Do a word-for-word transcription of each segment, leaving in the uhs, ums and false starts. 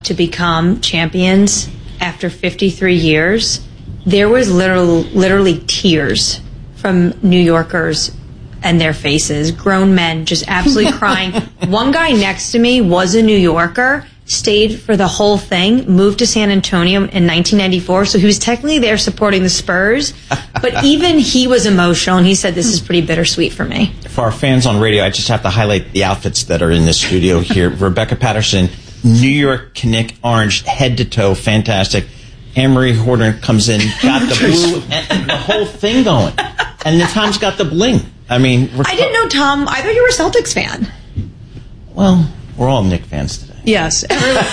to become champions after fifty-three years, there was literally, literally tears from New Yorkers and their faces, grown men just absolutely crying. One guy next to me was a New Yorker, stayed for the whole thing, moved to San Antonio in nineteen ninety-four, so he was technically there supporting the Spurs, but even he was emotional, and he said, this is pretty bittersweet for me. For our fans on radio, I just have to highlight the outfits that are in this studio here. Rebecca Patterson, New York Knick orange, head to toe, fantastic. Anne-Marie Horton comes in, got the blue, and, and the whole thing going. And then Tom's got the bling. I mean, we're I didn't know, Tom. I thought you were a Celtics fan. Well, we're all Knick fans today. Yes.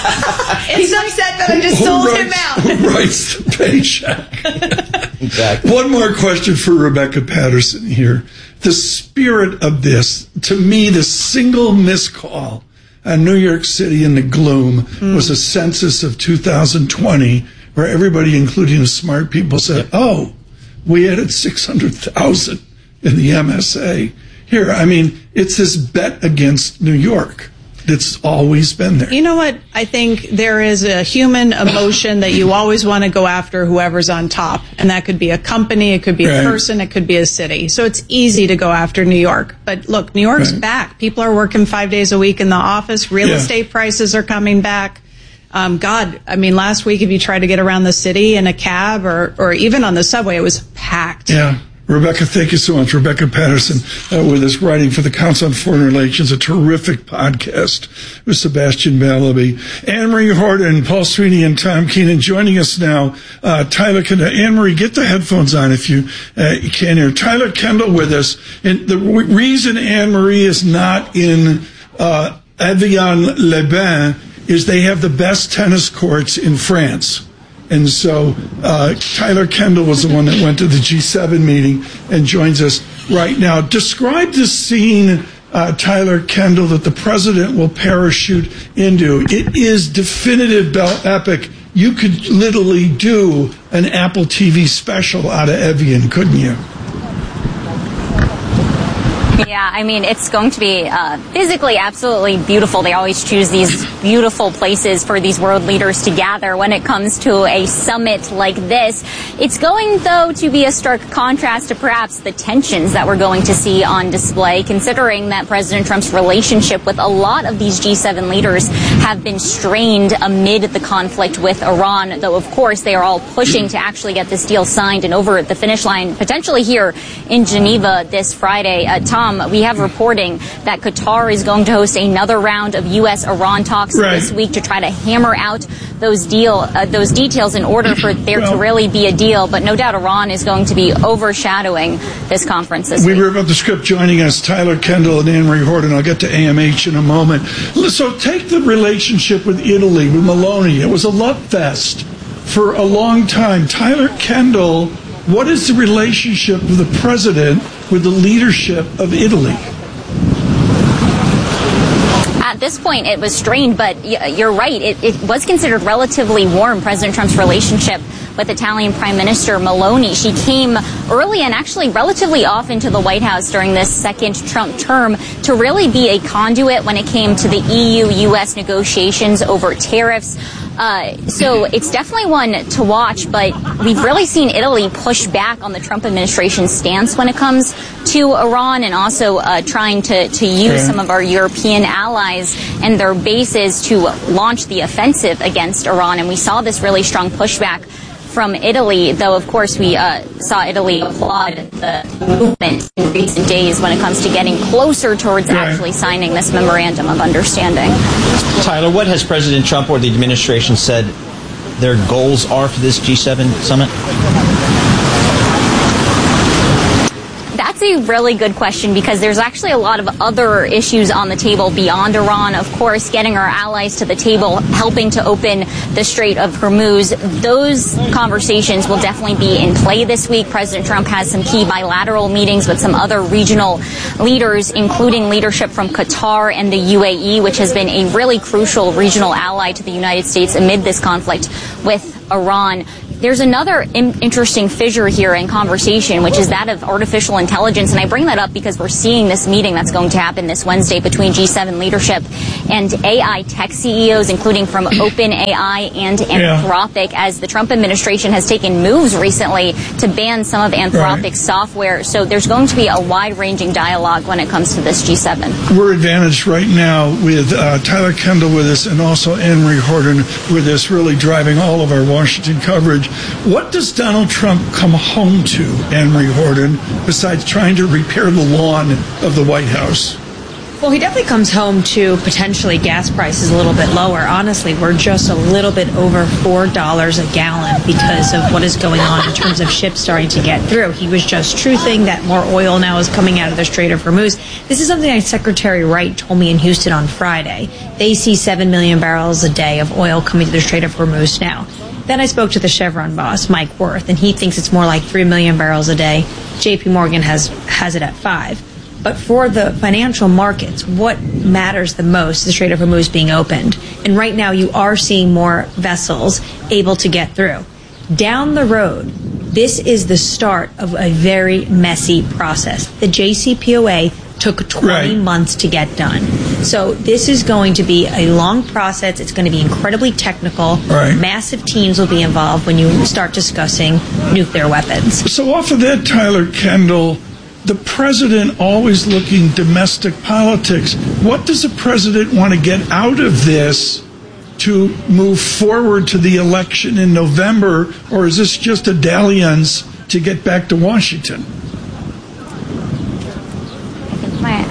He's upset that I just sold writes, him out. Who writes the paycheck? Exactly. One more question for Rebecca Patterson here. The spirit of this, to me, the single missed call on New York City in the gloom mm. was a census of two thousand twenty where everybody, including the smart people, said, oh, we added six hundred thousand in the M S A. Here, I mean, it's this bet against New York that's always been there. You know what? I think there is a human emotion that you always want to go after whoever's on top. And that could be a company, it could be a right. person, it could be a city. So it's easy to go after New York. But look, New York's right. back. People are working five days a week in the office. Real yeah. estate prices are coming back. Um, God, I mean, last week, if you tried to get around the city in a cab or, or even on the subway, it was packed. Yeah. Rebecca, thank you so much. Rebecca Patterson uh, with us, writing for the Council on Foreign Relations, a terrific podcast with Sebastian Mallaby. Anne-Marie Horton, Paul Sweeney, and Tom Keenan joining us now. Uh, Tyler Kendall. Anne-Marie, get the headphones on if you, uh, you can hear. Tyler Kendall with us. And the w- reason Anne-Marie is not in uh, Evian-les-Bains is they have the best tennis courts in France. And so uh, Tyler Kendall was the one that went to the G seven meeting and joins us right now. Describe the scene, uh, Tyler Kendall, that the president will parachute into. It is definitive Bell epic. You could literally do an Apple T V special out of Evian, couldn't you? Yeah, I mean, it's going to be uh, physically absolutely beautiful. They always choose these beautiful places for these world leaders to gather when it comes to a summit like this. It's going, though, to be a stark contrast to perhaps the tensions that we're going to see on display, considering that President Trump's relationship with a lot of these G seven leaders have been strained amid the conflict with Iran, though, of course, they are all pushing to actually get this deal signed and over the finish line, potentially here in Geneva this Friday. Uh, Tom, we have reporting that Qatar is going to host another round of U S Iran talks right. this week to try to hammer out those deal uh, those details in order for there well, to really be a deal. But no doubt Iran is going to be overshadowing this conference this we week. We were about the script. Joining us, Tyler Kendall and Anne-Marie Horton. I'll get to A M H in a moment. So take the relationship with Italy, with Meloni. It was a love fest for a long time. Tyler Kendall, what is the relationship of the president with the leadership of Italy? At this point, it was strained, but you're right. It, it was considered relatively warm, President Trump's relationship with Italian Prime Minister Meloni. She came early and actually relatively often to the White House during this second Trump term to really be a conduit when it came to the E U U S negotiations over tariffs. Uh, so it's definitely one to watch, but we've really seen Italy push back on the Trump administration's stance when it comes to Iran, and also uh, trying to, to use some of our European allies and their bases to launch the offensive against Iran. And we saw this really strong pushback from Italy, though, of course, we uh, saw Italy applaud the movement in recent days when it comes to getting closer towards right. actually signing this memorandum of understanding. Tyler, what has President Trump or the administration said their goals are for this G seven summit? That's a really good question, because there's actually a lot of other issues on the table beyond Iran. Of course, getting our allies to the table, helping to open the Strait of Hormuz. Those conversations will definitely be in play this week. President Trump has some key bilateral meetings with some other regional leaders, including leadership from Qatar and the U A E, which has been a really crucial regional ally to the United States amid this conflict with Iran. There's another in- interesting fissure here in conversation, which is that of artificial intelligence. And I bring that up because we're seeing this meeting that's going to happen this Wednesday between G seven leadership and A I tech C E Os, including from OpenAI and Anthropic, yeah. as the Trump administration has taken moves recently to ban some of Anthropic's right. software. So there's going to be a wide-ranging dialogue when it comes to this G seven. We're advantaged right now with uh, Tyler Kendall with us and also Anne Marie Horton with us, really driving all of our Washington coverage. What does Donald Trump come home to, Anne Marie Horton, besides trying to repair the lawn of the White House? Well, he definitely comes home to potentially gas prices a little bit lower. Honestly, we're just a little bit over four dollars a gallon because of what is going on in terms of ships starting to get through. He was just truthing that more oil now is coming out of the Strait of Hormuz. This is something that Secretary Wright told me in Houston on Friday. They see seven million barrels a day of oil coming to the Strait of Hormuz now. Then I spoke to the Chevron boss, Mike Wirth, and he thinks it's more like three million barrels a day. J P Morgan has has it at five. But for the financial markets, what matters the most is the Strait of Hormuz being opened. And right now you are seeing more vessels able to get through. Down the road, this is the start of a very messy process. The J C P O A took twenty right. months to get done. So this is going to be a long process. It's going to be incredibly technical. Right. Massive teams will be involved when you start discussing nuclear weapons. So off of that, Tyler Kendall, the president always looking domestic politics. What does the president want to get out of this to move forward to the election in November, or is this just a dalliance to get back to Washington? I think my,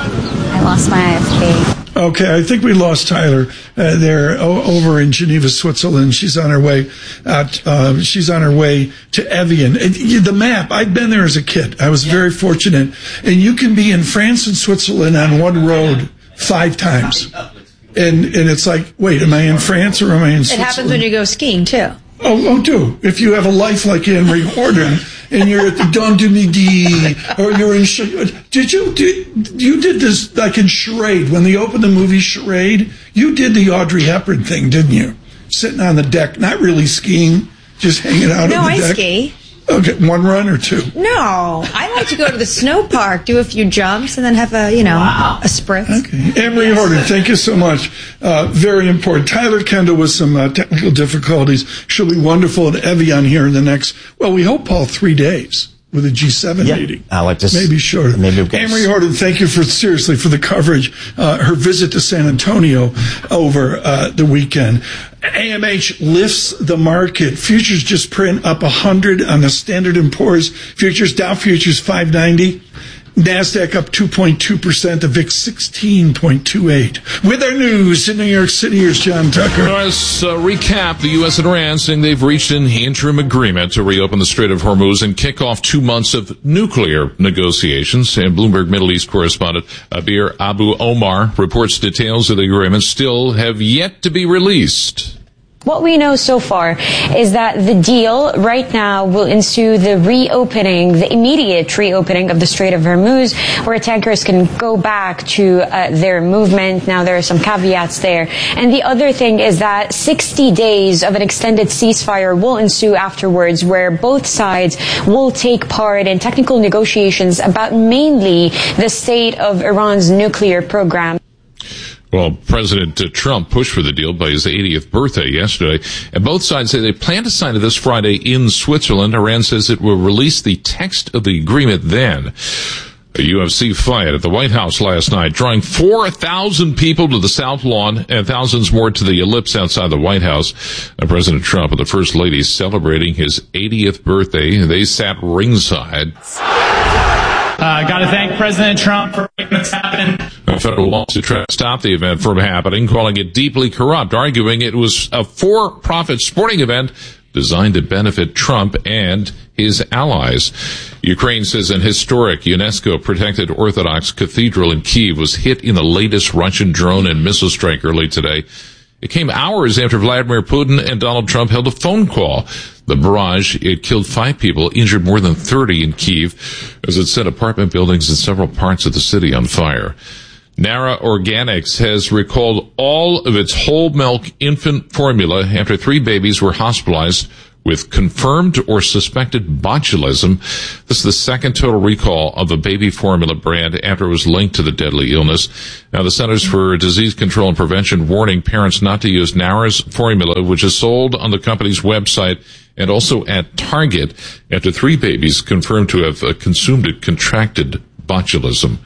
I lost my I F P. Okay, I think we lost Tyler uh, there o- over in Geneva, Switzerland. She's on her way out. Uh, she's on her way to Evian. And the map, I've been there as a kid. I was yeah. very fortunate. And you can be in France and Switzerland on one road five times. And and it's like, wait, am I in France or am I in Switzerland? It happens when you go skiing, too. Oh, oh, do. If you have a life like Anne Marie Horton and you're at the Don du Midi or you're in... Did you... Did, you did this like in Charade. When they opened the movie Charade, you did the Audrey Hepburn thing, didn't you? Sitting on the deck, not really skiing, just hanging out no, on the I deck. No, I ski. Okay, one run or two? No, I like to go to the snow park, do a few jumps, and then have a, you know, wow. a spritz. Okay. Anne Marie yes. Horton, thank you so much. Uh, very important. Tyler Kendall with some uh, technical difficulties. She'll be wonderful at Evian here in the next, well, we hope, Paul, three days with a G seven yeah, meeting. I like this. Maybe shorter. Maybe Anne Marie Horton, thank you for, seriously, for the coverage. Uh, her visit to San Antonio over uh, the weekend. A M H lifts the market. Futures just print up one hundred on the Standard and Poor's futures. Dow futures five ninety. NASDAQ up two point two percent. The V I X sixteen point two eight. With our news in New York City, here's John Tucker. Let's uh, recap. The U S and Iran saying they've reached an interim agreement to reopen the Strait of Hormuz and kick off two months of nuclear negotiations. And Bloomberg Middle East correspondent Abir Abu Omar reports details of the agreement still have yet to be released. What we know so far is that the deal right now will ensue the reopening, the immediate reopening of the Strait of Hormuz, where tankers can go back to uh, their movement. Now, there are some caveats there. And the other thing is that sixty days of an extended ceasefire will ensue afterwards, where both sides will take part in technical negotiations about mainly the state of Iran's nuclear program. Well, President Trump pushed for the deal by his eightieth birthday yesterday, and both sides say they plan to sign it this Friday in Switzerland. Iran says it will release the text of the agreement then. A U F C fight at the White House last night, drawing four thousand people to the South Lawn and thousands more to the ellipse outside the White House. Uh, President Trump and the First Lady celebrating his eightieth birthday. They sat ringside. I uh, got to thank President Trump for making this happen. A federal lawsuit trying to stop the event from happening, calling it deeply corrupt, arguing it was a for-profit sporting event designed to benefit Trump and his allies. Ukraine says an historic UNESCO-protected Orthodox cathedral in Kyiv was hit in the latest Russian drone and missile strike early today. It came hours after Vladimir Putin and Donald Trump held a phone call. The barrage, it killed five people, injured more than thirty in Kyiv, as it set apartment buildings in several parts of the city on fire. Nara Organics has recalled all of its whole milk infant formula after three babies were hospitalized with confirmed or suspected botulism. This is the second total recall of a baby formula brand after it was linked to the deadly illness. Now, the Centers for Disease Control and Prevention warning parents not to use Nara's formula, which is sold on the company's website and also at Target, after three babies confirmed to have uh, consumed it contracted botulism.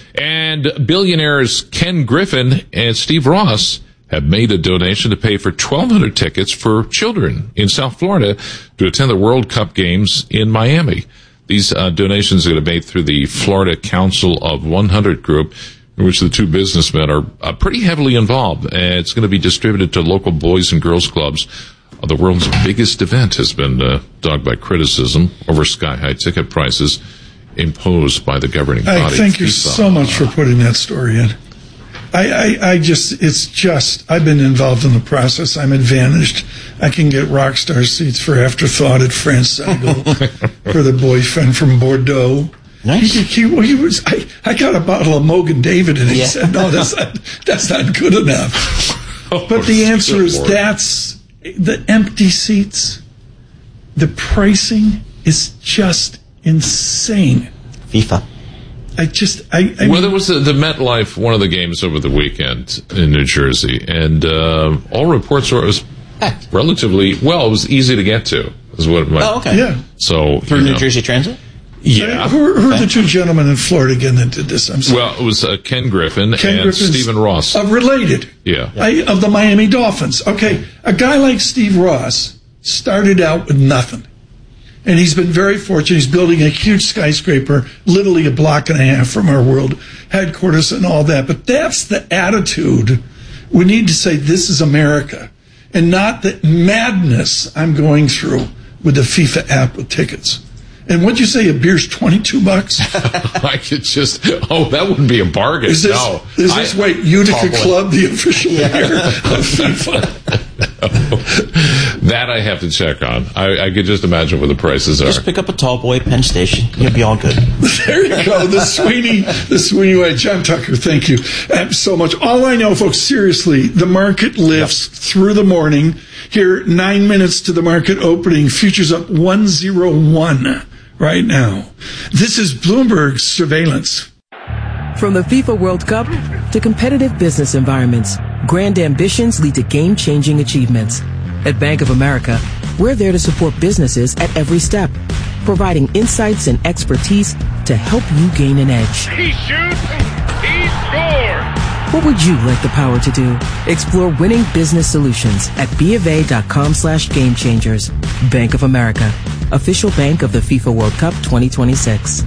And billionaires Ken Griffin and Steve Ross have made a donation to pay for twelve hundred tickets for children in South Florida to attend the World Cup games in Miami. These uh, donations are going to be made through the Florida Council of one hundred group, in which the two businessmen are uh, pretty heavily involved. And it's going to be distributed to local boys and girls clubs. Uh, the world's biggest event has been uh, dogged by criticism over sky-high ticket prices imposed by the governing body. I thank you so much for putting that story in. I, I, I just, it's just, I've been involved in the process. I'm advantaged. I can get rock star seats for Afterthought at France Segal for the boyfriend from Bordeaux. Nice. He, he, he was, I, I got a bottle of Mogan David and he Yeah. said, no, that's not, that's not good enough. Oh, But the answer good is Lord. that's the empty seats. The pricing is just insane. FIFA. I just, I, I Well, mean, there was the, the MetLife, one of the games over the weekend in New Jersey, and uh, all reports were it was relatively, well, it was easy to get to, is what it might. Oh, okay. yeah. So, Through you New know, Jersey Transit? Yeah. Who, are- who are the two gentlemen in Florida again that did this? I'm sorry. Well, it was uh, Ken Griffin Ken and Griffin's- Stephen Ross. Uh, related. Yeah. I, of the Miami Dolphins. Okay. A guy like Steve Ross started out with nothing. And he's been very fortunate. He's building a huge skyscraper, literally a block and a half from our world headquarters and all that. But that's the attitude. We need to say this is America and not the madness I'm going through with the FIFA app with tickets. And what'd you say? A beer's twenty-two bucks? I could just, oh, that wouldn't be a bargain. Is this, no. is this I- wait, Utica Oh, boy. Club, the official beer of FIFA? That I have to check on. I, I could just imagine what the prices are. Just pick up a tall boy at Penn Station. You'll be all good. There you go. The Sweeney, the Sweeney way. John Tucker, thank you um, so much. All I know, folks, seriously, the market lifts yep. through the morning. Here, nine minutes to the market opening. Futures up one oh one right now. This is Bloomberg Surveillance. From the FIFA World Cup to competitive business environments, grand ambitions lead to game-changing achievements. At Bank of America, we're there to support businesses at every step, providing insights and expertise to help you gain an edge. He shoots, he scores! What would you like the power to do? Explore winning business solutions at BofA.com slash game changers. Bank of America, official bank of the FIFA World Cup twenty twenty-six.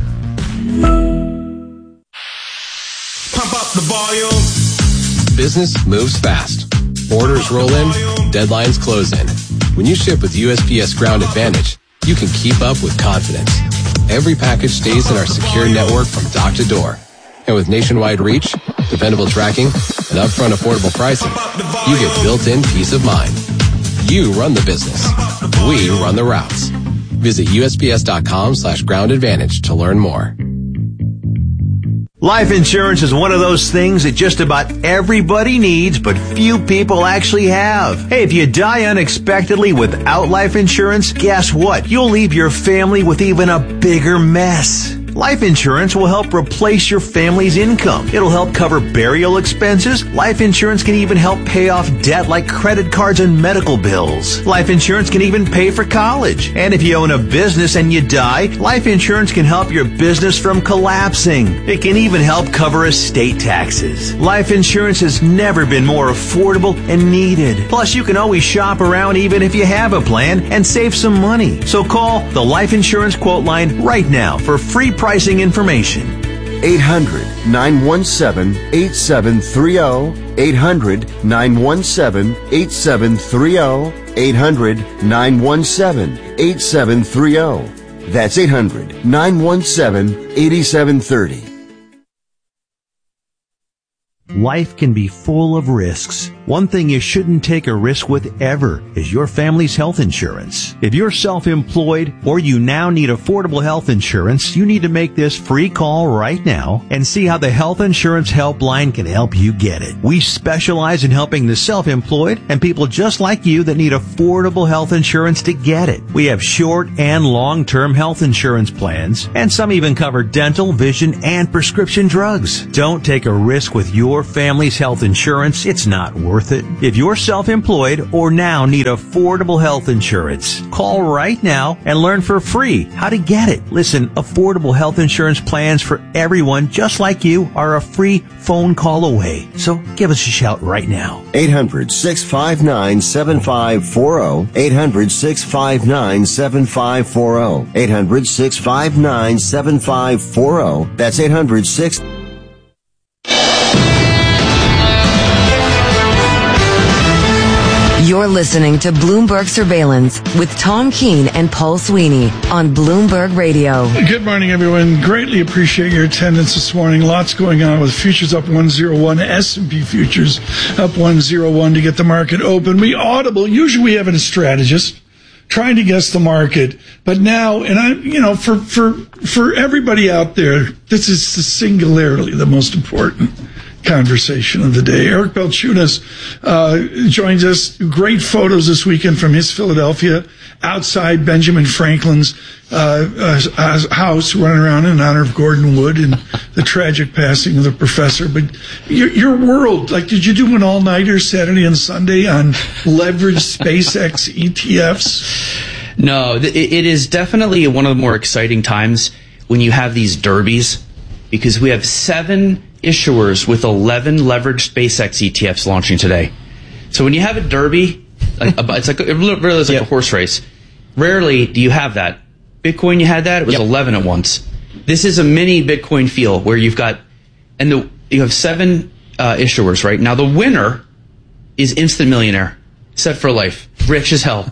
Pump up the volume. Business moves fast. Orders roll in, deadlines close in. When you ship with U S P S Ground Advantage, you can keep up with confidence. Every package stays in our secure network from dock to door. And with nationwide reach, dependable tracking, and upfront affordable pricing, you get built-in peace of mind. You run the business. We run the routes. Visit USPS.com slash ground advantage to learn more. Life insurance is one of those things that just about everybody needs, but few people actually have. Hey, if you die unexpectedly without life insurance, guess what? You'll leave your family with even a bigger mess. Life insurance will help replace your family's income. It'll help cover burial expenses. Life insurance can even help pay off debt like credit cards and medical bills. Life insurance can even pay for college. And if you own a business and you die, life insurance can help your business from collapsing. It can even help cover estate taxes. Life insurance has never been more affordable and needed. Plus, you can always shop around even if you have a plan and save some money. So call the Life Insurance Quote Line right now for free pricing information. eight hundred, nine one seven, eight seven three zero. eight hundred, nine one seven, eight seven three zero. eight hundred, nine one seven, eight seven three zero. That's eight hundred, nine one seven, eight seven three zero. Life can be full of risks. One thing you shouldn't take a risk with ever is your family's health insurance. If you're self-employed or you now need affordable health insurance, you need to make this free call right now and see how the Health Insurance Helpline can help you get it. We specialize in helping the self-employed and people just like you that need affordable health insurance to get it. We have short and long-term health insurance plans, and some even cover dental, vision, and prescription drugs. Don't take a risk with your family's health insurance. It's not worth it. If you're self-employed or now need affordable health insurance, call right now and learn for free how to get it. Listen, affordable health insurance plans for everyone just like you are a free phone call away. So give us a shout right now. eight hundred, six five nine, seven five four zero. eight hundred, six five nine, seven five four zero. eight hundred, six five nine, seven five four zero. That's eight hundred, six You're listening to Bloomberg Surveillance with Tom Keene and Paul Sweeney on Bloomberg Radio. Good morning, everyone. Greatly appreciate your attendance this morning. Lots going on with futures up one oh one, S and P futures up one oh one to get the market open. We audible. Usually we have a strategist trying to guess the market, but now, and I, you know, for for for everybody out there, this is singularly the most important conversation of the day. Eric Balchunas uh, joins us. Great photos this weekend from his Philadelphia outside Benjamin Franklin's uh, uh, house, running around in honor of Gordon Wood and the tragic passing of the professor. But your, your world, like, did you do an all-nighter Saturday and Sunday on leveraged SpaceX E T Fs? No, it, it is definitely one of the more exciting times when you have these derbies, because we have seven issuers with eleven leveraged SpaceX E T Fs launching today. So when you have a derby, like, it's like it really is like yep. a horse race. Rarely do you have that. Bitcoin, you had that. It was yep. eleven at once. This is a mini Bitcoin feel where you've got, and the you have seven uh, issuers, right? Now the winner is instant millionaire, set for life, rich as hell.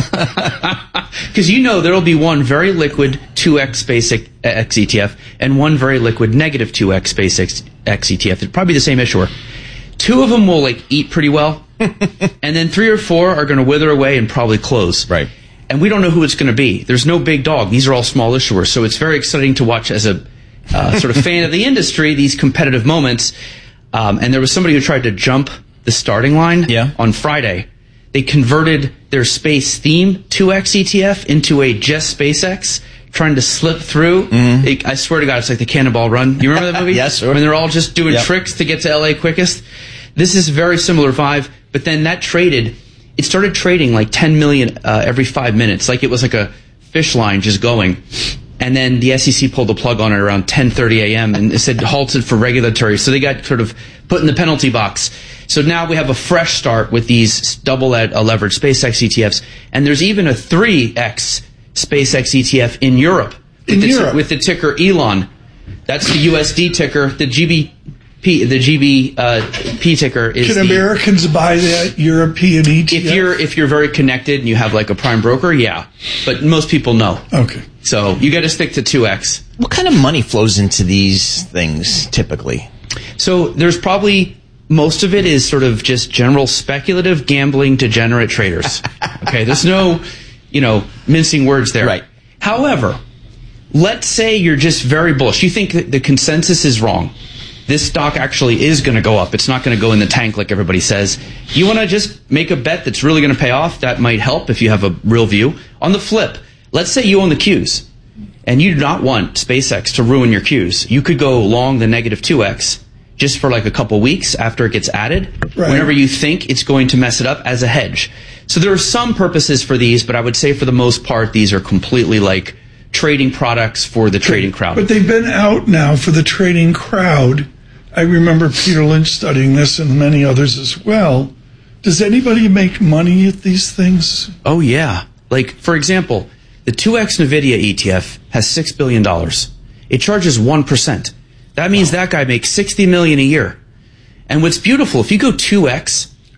Because you know there will be one very liquid two X SpaceX E T F and one very liquid negative two X SpaceX E T F. It'll probably be the same issuer. Two of them will like eat pretty well, and then three or four are going to wither away and probably close. Right. And we don't know who it's going to be. There's no big dog. These are all small issuers. So it's very exciting to watch as a uh, sort of fan of the industry, these competitive moments. Um, and there was somebody who tried to jump the starting line yeah. on Friday. They converted their space theme two X E T F into a just SpaceX, trying to slip through. Mm-hmm. It, I swear to God, it's like the Cannonball Run. You remember that movie? Yes, sure. When they're all just doing yep. tricks to get to L A quickest. This is very similar vibe, but then that traded, it started trading like ten million uh, every five minutes, like it was like a fish line just going. And then the S E C pulled the plug on it around ten thirty a.m. and it said halted for regulatory. So they got sort of put in the penalty box. So now we have a fresh start with these double uh, leveraged SpaceX E T Fs. And there's even a three X SpaceX E T F in Europe. In with, Europe. The, with the ticker Elon. That's the U S D ticker. The G B P, the G B P ticker is. Can the, Americans buy that European E T F? If you're if you're very connected and you have like a prime broker, yeah. But most people know. Okay. So you got to stick to two X. What kind of money flows into these things typically? So there's probably most of it is sort of just general speculative gambling degenerate traders. Okay, there's no, you know, mincing words there. Right. However, let's say you're just very bullish. You think that the consensus is wrong. This stock actually is going to go up. It's not going to go in the tank like everybody says. You want to just make a bet that's really going to pay off. That might help if you have a real view. On the flip, let's say you own the Qs and you do not want SpaceX to ruin your Qs. You could go long the negative two X just for like a couple weeks after it gets added, right, whenever you think it's going to mess it up as a hedge. So there are some purposes for these, but I would say for the most part, these are completely like trading products for the trading crowd. But they've been out now for the trading crowd. I remember Peter Lynch studying this and many others as well. Does anybody make money at these things? Oh, yeah. Like, for example, the two X NVIDIA E T F has six billion dollars. It charges one percent. That means wow. that guy makes sixty million dollars a year. And what's beautiful, if you go two X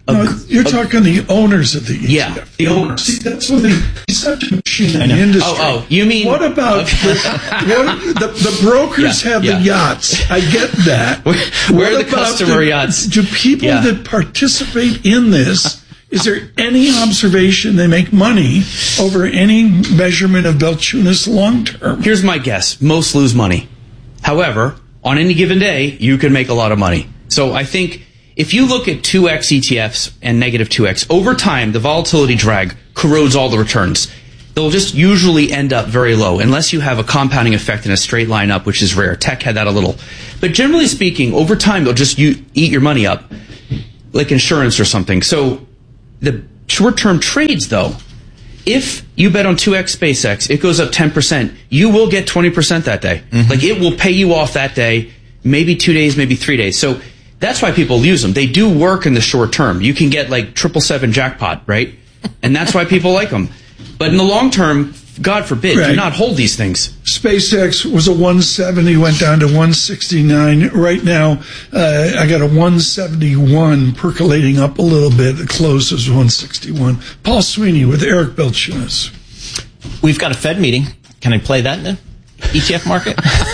A, no, you're a, talking the owners of the E T F. Yeah, the owners. See, that's what they, he's such a machine in the industry. Oh, oh, you mean... What about okay. the, what, the, the brokers yeah, have yeah. the yachts. I get that. Where, where what are the customer the, yachts? Do people yeah. that participate in this, is there any observation they make money over any measurement of Belchunas long term? Here's my guess. Most lose money. However, on any given day, you can make a lot of money. So I think if you look at two X E T Fs and negative two X, over time, the volatility drag corrodes all the returns. They'll just usually end up very low, unless you have a compounding effect in a straight line up, which is rare. Tech had that a little. But generally speaking, over time, they'll just you, eat your money up, like insurance or something. So the short-term trades, though, if you bet on two X SpaceX, it goes up ten percent, you will get twenty percent that day. Mm-hmm. Like, it will pay you off that day, maybe two days, maybe three days. So that's why people use them. They do work in the short term. You can get like triple seven jackpot, right? And that's why people like them. But in the long term, God forbid, right. do not hold these things. SpaceX was a one seventy, went down to one sixty-nine. Right now, uh, I got a one seventy-one percolating up a little bit. The close is one sixty-one. Paul Sweeney with Eric Belchunas. We've got a Fed meeting. Can I play that in the E T F market?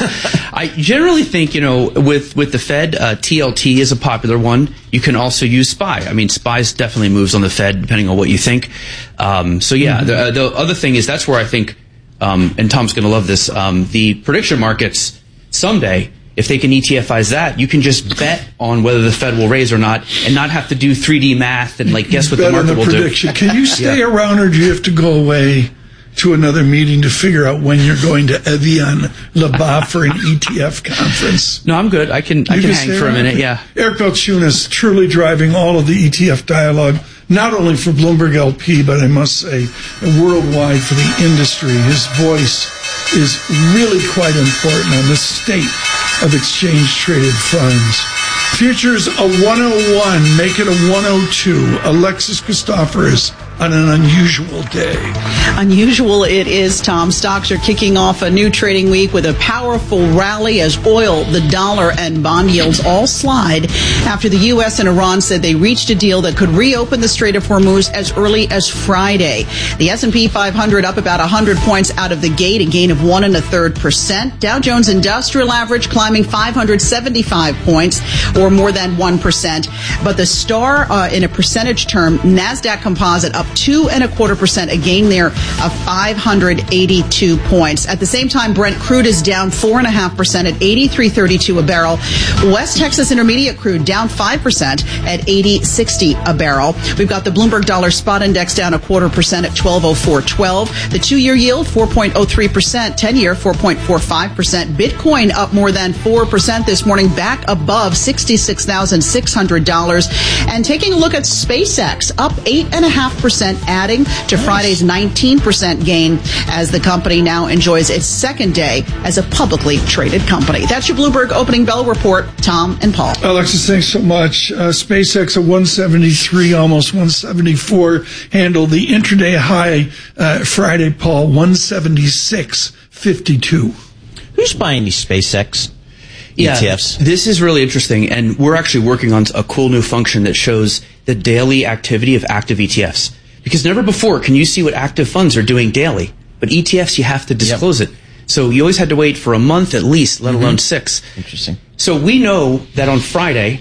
I generally think, you know, with, with the Fed, uh, T L T is a popular one. You can also use S P Y. I mean, S P Y's definitely moves on the Fed, depending on what you think. Um, so, yeah, mm-hmm. the, the other thing is that's where I think, um, and Tom's going to love this, um, the prediction markets someday, if they can E T F-ize that, you can just bet on whether the Fed will raise or not and not have to do three D math and, like, guess what bet the market on the will prediction. do. Can you stay yeah. around, or do you have to go away to another meeting to figure out when you're going to Evian Labat for an E T F conference? No, I'm good. I can, I can hang for a minute, yeah. Eric Belchunas truly driving all of the E T F dialogue, not only for Bloomberg L P, but I must say worldwide for the industry. His voice is really quite important on the state of exchange-traded funds. Futures a one oh one, make it a one oh two. Alexis Christoforous on an unusual day. Unusual it is, Tom. Stocks are kicking off a new trading week with a powerful rally as oil, the dollar, and bond yields all slide after the U S and Iran said they reached a deal that could reopen the Strait of Hormuz as early as Friday. The S and P five hundred up about one hundred points out of the gate, a gain of one and a third percent. Dow Jones Industrial Average climbing five hundred seventy-five points, or more than one percent. But the star uh, in a percentage term, NASDAQ Composite up two and a quarter percent, a gain there of five hundred eighty-two points. At the same time, Brent crude is down four and a half percent at eighty-three thirty-two a barrel. West Texas Intermediate crude down five percent at eighty sixty a barrel. We've got the Bloomberg Dollar Spot Index down a quarter percent at twelve oh four twelve. The two-year yield four point oh three percent, ten-year four point four five percent. Bitcoin up more than four percent this morning, back above sixty-six thousand six hundred dollars. And taking a look at SpaceX, up eight and a half percent, adding to Friday's nineteen percent gain as the company now enjoys its second day as a publicly traded company. That's your Bloomberg Opening Bell Report. Tom and Paul. Alexis, thanks so much. Uh, SpaceX at one seventy-three, almost one seventy-four, handled the intraday high uh, Friday, Paul, one seventy-six fifty-two. Who's buying these SpaceX yeah, E T Fs? This is really interesting, and we're actually working on a cool new function that shows the daily activity of active E T Fs. Because never before can you see what active funds are doing daily. But E T Fs, you have to disclose yep. it. So you always had to wait for a month at least, let mm-hmm. alone six. Interesting. So we know that on Friday,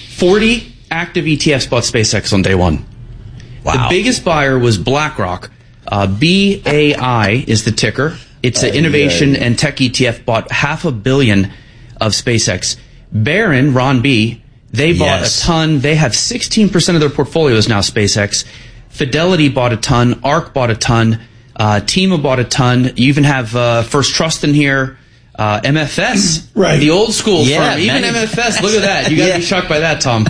forty active E T Fs bought SpaceX on day one. Wow. The biggest buyer was BlackRock. Uh, B A I is the ticker. It's an innovation and tech E T F, bought half a billion of SpaceX. Barron, Ron B., they bought yes. a ton. They have sixteen percent of their portfolios now SpaceX. Fidelity bought a ton. ARK bought a ton. Uh, Tima bought a ton. You even have uh, First Trust in here. Uh, M F S, right? The old school yeah, firm. Even M F S. Look at that. You got to yeah. be shocked by that, Tom.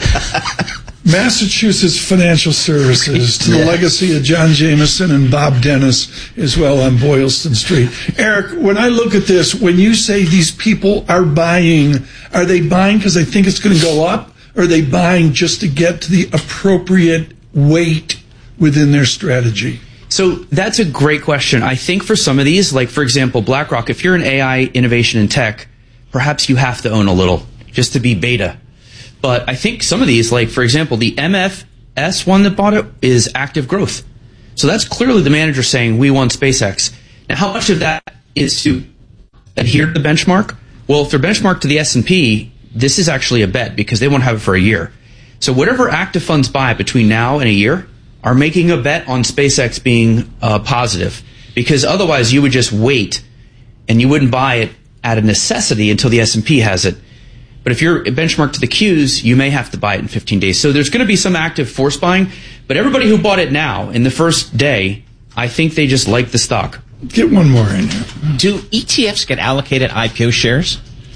Massachusetts Financial Services, to the yeah. legacy of John Jameson and Bob Dennis as well on Boylston Street. Eric, when I look at this, when you say these people are buying, are they buying because they think it's going to go up, or are they buying just to get to the appropriate weight within their strategy? So that's a great question. I think for some of these, like for example, BlackRock, if you're in A I innovation and tech, perhaps you have to own a little just to be beta. But I think some of these, like for example, the M F S one that bought it is Active Growth. So that's clearly the manager saying, we want SpaceX. Now, how much of that is to adhere to the benchmark? Well, if they're benchmarked to the S and P, this is actually a bet because they won't have it for a year. So whatever active funds buy between now and a year are making a bet on SpaceX being uh, positive, because otherwise you would just wait and you wouldn't buy it out of necessity until the S and P has it. But if you're benchmarked to the Qs, you may have to buy it in fifteen days. So there's going to be some active force buying, but everybody who bought it now in the first day, I think they just like the stock. Get one more in here. Do E T Fs get allocated I P O shares?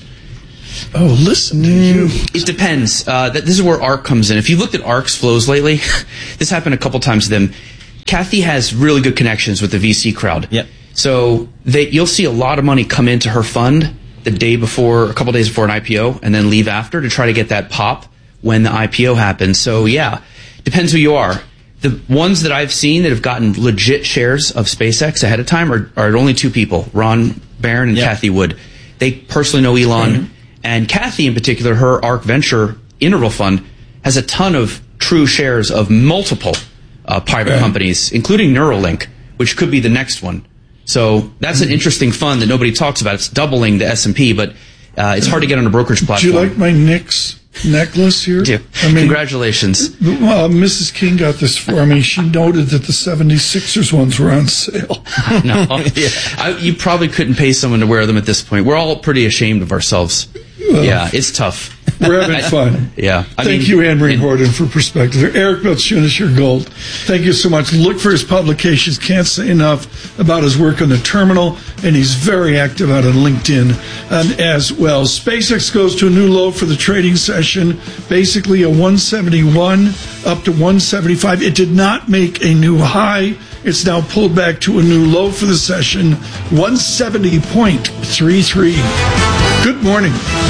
Oh, listen to you. It depends. Uh, that, this is where ARK comes in. If you looked at ARK's flows lately, this happened a couple times to them. Kathy has really good connections with the V C crowd. Yep. So they, you'll see a lot of money come into her fund the day before, a couple days before an I P O, and then leave after to try to get that pop when the I P O happens. So yeah, depends who you are. The ones that I've seen that have gotten legit shares of SpaceX ahead of time are, are only two people, Ron Barron and yep. Kathy Wood. They personally know Elon. Mm-hmm. And Kathy, in particular, her ARK Venture interval fund has a ton of true shares of multiple uh, private yeah. companies, including Neuralink, which could be the next one. So that's an interesting fund that nobody talks about. It's doubling the S and P, but uh, it's hard to get on a brokerage platform. Do you like my Knicks necklace here? Yeah. I mean, congratulations. Well, Missus King got this for me. She noted that the seventy-sixers ones were on sale. No, yeah. I, you probably couldn't pay someone to wear them at this point. We're all pretty ashamed of ourselves. Well, yeah, it's tough. We're having fun. Yeah. I Thank mean, you, Anne-Marie Horton, for perspective. Eric Balchunas, your gold. Thank you so much. Look for his publications. Can't say enough about his work on the terminal, and he's very active out on LinkedIn and as well. SpaceX goes to a new low for the trading session, basically a one seventy-one up to one seventy-five. It did not make a new high. It's now pulled back to a new low for the session, one seventy point three three. Good morning.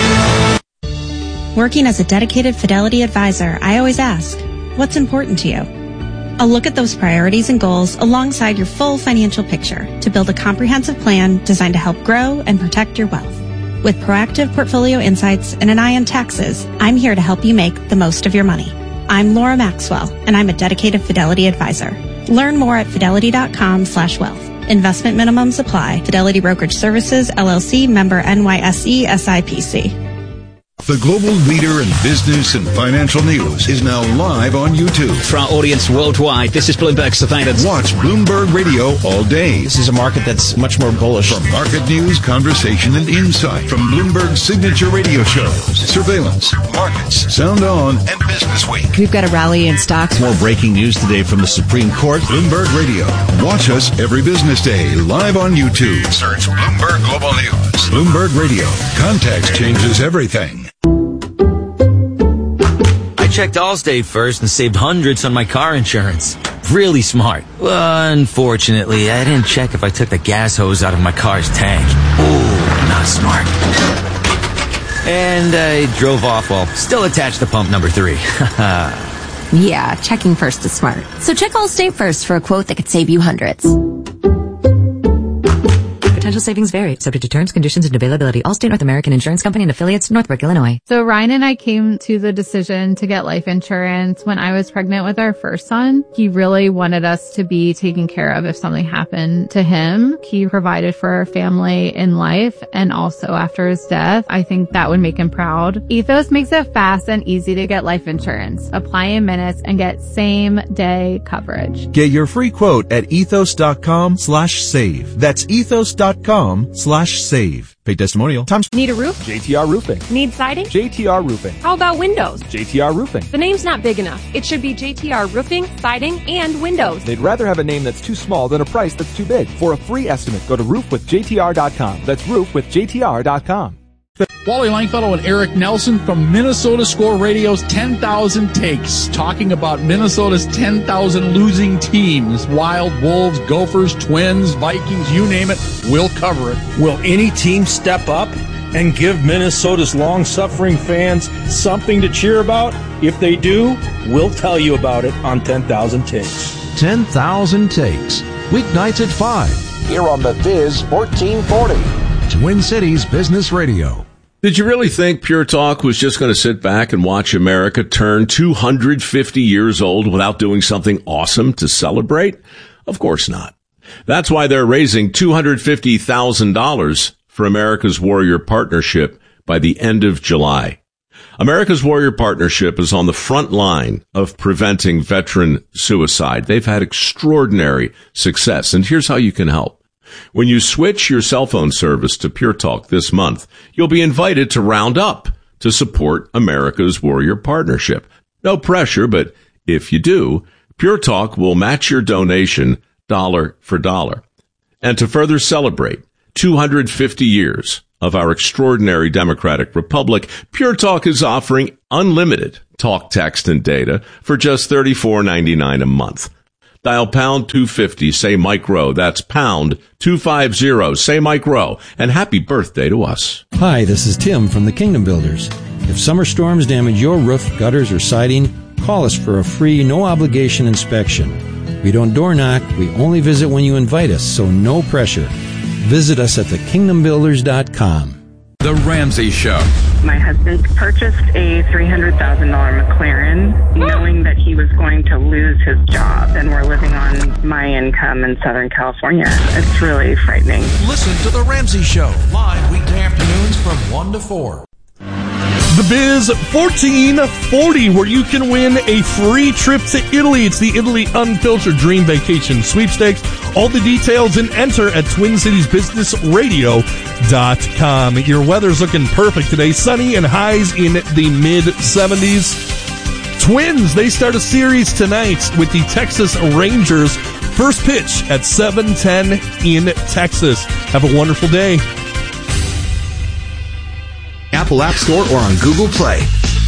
Working as a dedicated Fidelity advisor, I always ask, what's important to you? I'll look at those priorities and goals alongside your full financial picture to build a comprehensive plan designed to help grow and protect your wealth. With proactive portfolio insights and an eye on taxes, I'm here to help you make the most of your money. I'm Laura Maxwell, and I'm a dedicated Fidelity advisor. Learn more at fidelity.com slash wealth. Investment minimums apply. Fidelity Brokerage Services, L L C, member N Y S E, S I P C. The global leader in business and financial news is now live on YouTube. For our audience worldwide, this is Bloomberg Surveillance. Watch Bloomberg Radio all day. This is a market that's much more bullish. From market news, conversation, and insight. From Bloomberg's signature radio shows, Surveillance, Markets, Sound On, and Business Week. We've got a rally in stocks. More breaking news today from the Supreme Court. Bloomberg Radio. Watch us every business day live on YouTube. Search Bloomberg Global News. Bloomberg Radio. Context changes everything. I checked Allstate first and saved hundreds on my car insurance. Really smart. Well, unfortunately, I didn't check if I took the gas hose out of my car's tank. Ooh, not smart. And I drove off while still attached to pump number three. Yeah, checking first is smart. So check Allstate first for a quote that could save you hundreds. Potential savings vary, subject to terms, conditions, and availability. Allstate North American Insurance Company and affiliates, Northbrook, Illinois. So Ryan and I came to the decision to get life insurance when I was pregnant with our first son. He really wanted us to be taken care of if something happened to him. He provided for our family in life and also after his death. I think that would make him proud. Ethos makes it fast and easy to get life insurance. Apply in minutes and get same day coverage. Get your free quote at ethos.com slash save. That's ethos.com slash save. Pay testimonial. Times. Need a roof? J T R Roofing. Need siding? J T R Roofing. How about windows? J T R Roofing. The name's not big enough. It should be J T R Roofing, Siding, and Windows. They'd rather have a name that's too small than a price that's too big. For a free estimate, go to roof with J T R dot com. That's roof with J T R dot com. Wally Langfellow and Eric Nelson from Minnesota Score Radio's ten thousand Takes, talking about Minnesota's ten thousand losing teams. Wild, Wolves, Gophers, Twins, Vikings, you name it, we'll cover it. Will any team step up and give Minnesota's long-suffering fans something to cheer about? If they do, we'll tell you about it on ten thousand Takes. ten thousand Takes, weeknights at five. Here on the Viz fourteen forty. Twin Cities Business Radio. Did you really think Pure Talk was just going to sit back and watch America turn two hundred fifty years old without doing something awesome to celebrate? Of course not. That's why they're raising two hundred fifty thousand dollars for America's Warrior Partnership by the end of July. America's Warrior Partnership is on the front line of preventing veteran suicide. They've had extraordinary success, and here's how you can help. When you switch your cell phone service to Pure Talk this month, you'll be invited to round up to support America's Warrior Partnership. No pressure, but if you do, Pure Talk will match your donation dollar for dollar. And to further celebrate two hundred fifty years of our extraordinary democratic republic, Pure Talk is offering unlimited talk, text, and data for just thirty-four ninety-nine a month. Dial pound two fifty, say Mike Rowe. That's pound two fifty, say Mike Rowe. And happy birthday to us. Hi, this is Tim from the Kingdom Builders. If summer storms damage your roof, gutters, or siding, call us for a free, no-obligation inspection. We don't door knock. We only visit when you invite us, so no pressure. Visit us at the kingdom builders dot com. The Ramsey Show. My husband purchased a three hundred thousand dollars McLaren knowing that he was going to lose his job, and we're living on my income in Southern California. It's really frightening. Listen to The Ramsey Show, live weekday afternoons from one to four. The Biz fourteen forty, where you can win a free trip to Italy. It's the Italy Unfiltered Dream Vacation Sweepstakes. All the details and enter at twin cities business radio dot com. Your weather's looking perfect today. Sunny and highs in the mid seventies. Twins, they start a series tonight with the Texas Rangers. First pitch at seven ten in Texas. Have a wonderful day. Apple App Store or on Google Play.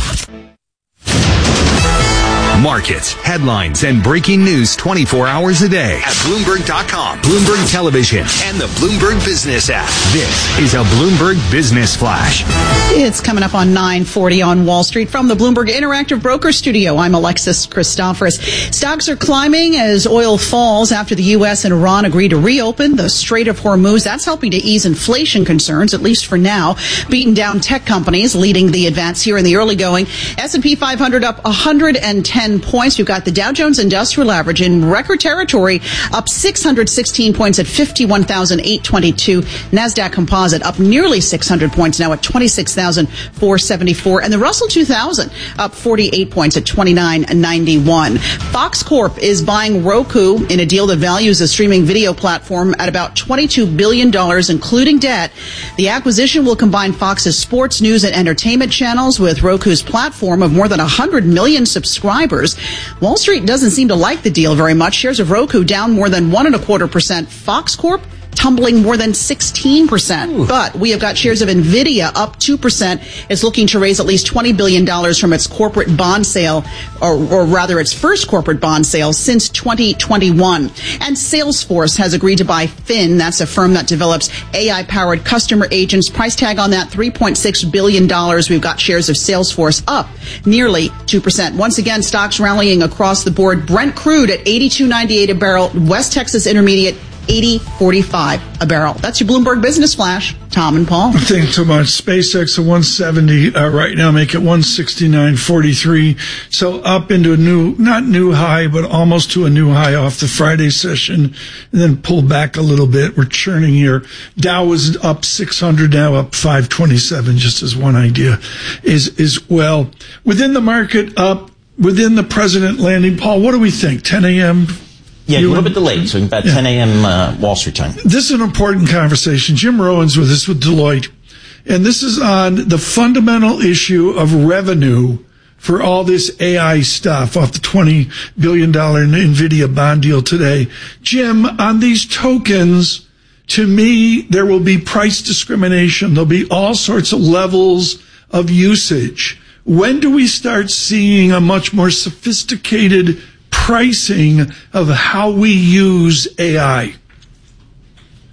Markets, headlines, and breaking news twenty-four hours a day at Bloomberg dot com, Bloomberg Television, and the Bloomberg Business app. This is a Bloomberg Business Flash. It's coming up on nine forty on Wall Street from the Bloomberg Interactive Broker Studio. I'm Alexis Christoforous. Stocks are climbing as oil falls after the U S and Iran agree to reopen the Strait of Hormuz. That's helping to ease inflation concerns, at least for now. Beaten down tech companies leading the advance here in the early going. S and P five hundred up one hundred ten points. We've got the Dow Jones Industrial Average in record territory, up six hundred sixteen points at fifty-one thousand eight hundred twenty-two. NASDAQ Composite up nearly six hundred points now at twenty-six thousand four hundred seventy-four. And the Russell two thousand up forty-eight points at twenty-nine ninety-one. Fox Corp is buying Roku in a deal that values the streaming video platform at about twenty-two billion dollars, including debt. The acquisition will combine Fox's sports, news, and entertainment channels with Roku's platform of more than one hundred million subscribers. Wall Street doesn't seem to like the deal very much. Shares of Roku down more than one and a quarter percent. Fox Corp tumbling more than sixteen percent. Ooh. But we have got shares of NVIDIA up two percent. It's looking to raise at least twenty billion dollars from its corporate bond sale, or, or rather its first corporate bond sale since twenty twenty-one. And Salesforce has agreed to buy Fin. That's a firm that develops A I-powered customer agents. Price tag on that, three point six billion dollars. We've got shares of Salesforce up nearly two percent. Once again, stocks rallying across the board. Brent crude at eighty-two ninety-eight a barrel. West Texas Intermediate eighty forty-five a barrel. That's your Bloomberg Business Flash. Tom and Paul. Thanks so much. SpaceX at one seventy uh, right now, make it one sixty-nine forty-three. So up into a new, not new high, but almost to a new high off the Friday session, and then pull back a little bit. We're churning here. Dow was up six hundred, now up five twenty-seven, just as one idea is, is well. Within the market, up, within the president landing, Paul, what do we think? ten a.m.? Yeah, you a little bit delayed, so about yeah. ten a.m. Uh, Wall Street time. This is an important conversation. Jim Rowan's with us with Deloitte, and this is on the fundamental issue of revenue for all this A I stuff off the twenty billion dollars NVIDIA bond deal today. Jim, on these tokens, to me, there will be price discrimination. There'll be all sorts of levels of usage. When do we start seeing a much more sophisticated pricing of how we use A I?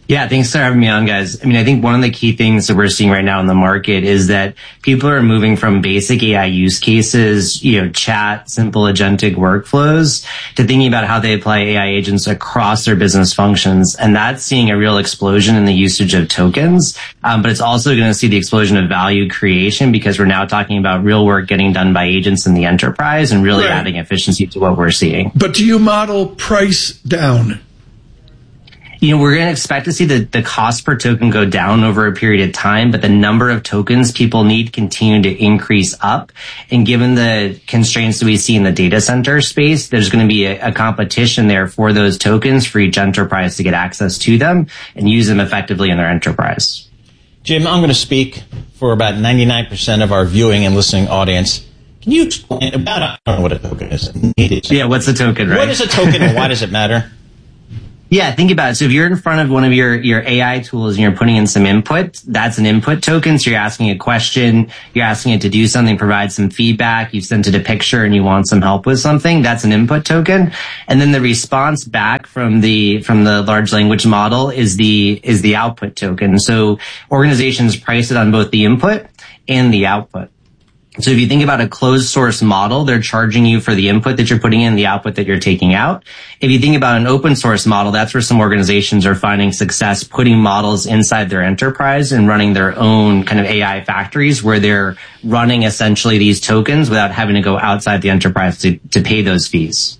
Yeah, thanks for having me on, guys. I mean, I think one of the key things that we're seeing right now in the market is that people are moving from basic A I use cases, you know, chat, simple agentic workflows, to thinking about how they apply A I agents across their business functions. And that's seeing a real explosion in the usage of tokens. Um, but it's also going to see the explosion of value creation because we're now talking about real work getting done by agents in the enterprise and really right. adding efficiency to what we're seeing. But do you model price down? You know, we're going to expect to see the, the cost per token go down over a period of time, but the number of tokens people need continue to increase up. And given the constraints that we see in the data center space, there's going to be a, a competition there for those tokens for each enterprise to get access to them and use them effectively in their enterprise. Jim, I'm going to speak for about ninety-nine percent of our viewing and listening audience. Can you explain about, I don't know what a token is. Yeah, what's a token, right? What is a token and why does it matter? Yeah, think about it. So if you're in front of one of your, your A I tools and you're putting in some input, that's an input token. So you're asking a question, you're asking it to do something, provide some feedback, you've sent it a picture and you want some help with something, that's an input token. And then the response back from the, from the large language model is the, is the output token. So organizations price it on both the input and the output. So if you think about a closed source model, they're charging you for the input that you're putting in, the output that you're taking out. If you think about an open source model, that's where some organizations are finding success putting models inside their enterprise and running their own kind of A I factories where they're running essentially these tokens without having to go outside the enterprise to, to pay those fees.